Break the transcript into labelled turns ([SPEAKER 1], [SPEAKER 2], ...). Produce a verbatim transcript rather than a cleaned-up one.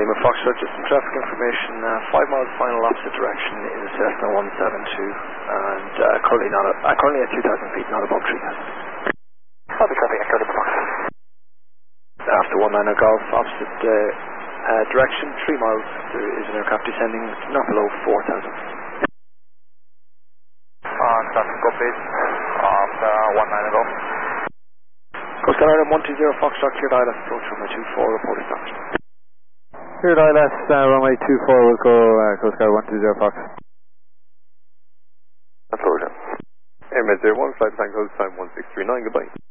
[SPEAKER 1] Lima Foxtrot, just some traffic information, uh, five miles final opposite direction in a Cessna one seven two, and uh, currently not a, uh, currently at two thousand feet, not above three thousand.
[SPEAKER 2] I'll be copying Echo Lima Fox.
[SPEAKER 1] After one niner Golf, opposite uh, uh, direction, three miles, there is an aircraft descending, not below four thousand.
[SPEAKER 2] Uh, traffic copies, after one niner Golf.
[SPEAKER 1] Coast Guard Ireland one two zero Foxtrot, cleared I L S, approach runway two four, reporting stopped.
[SPEAKER 3] Cleared I L S, uh, runway two four, will go uh, Coast Guard one two zero Fox.
[SPEAKER 4] Approach. Air Med zero one, flight Tango, time one six three nine, goodbye.